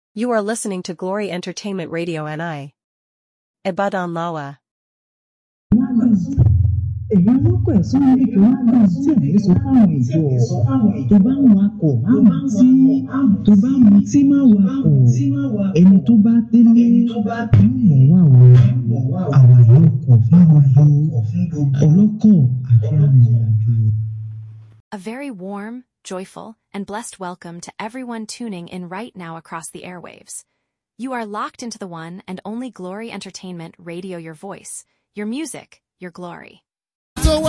You are listening to Glory Entertainment Radio NI. Ibadan Lawa. Èyí olóko ẹ̀sán ní ètò lágbọ̀n tí ẹ̀mí sọ fáwọn ìjọ tó bá ń wakọ̀ tó bá mu tí máa wakọ̀ ẹni tó bá délé mọ̀ wá o àwa yóò kọ̀ fún ọlọ́kọ̀ àti arìnrìn-àjò. A very warm, joyful, and blessed welcome to everyone tuning in right now across the airwaves. You are locked into the one and only Glory Entertainment Radio, your voice, your music, your glory.